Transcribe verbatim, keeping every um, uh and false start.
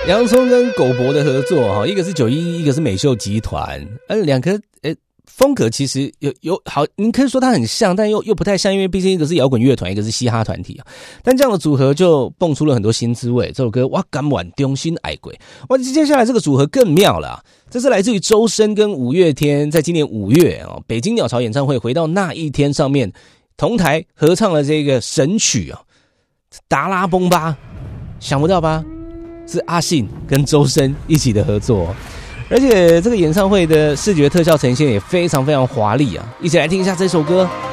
洋葱跟狗博的合作哈，一个是九一一，一个是美秀集团，呃，两个呃风格其实有有好，你可以说它很像，但又又不太像，因为毕竟一个是摇滚乐团，一个是嘻哈团体啊。但这样的组合就蹦出了很多新滋味。这首歌我敢玩中心爱鬼，哇，接下来这个组合更妙了、啊，这是来自于周深跟五月天，在今年五月哦，北京鸟巢演唱会回到那一天上面同台合唱了这个神曲啊，达拉崩吧，想不到吧？是阿信跟周深一起的合作，而且这个演唱会的视觉特效呈现也非常非常华丽啊！一起来听一下这首歌。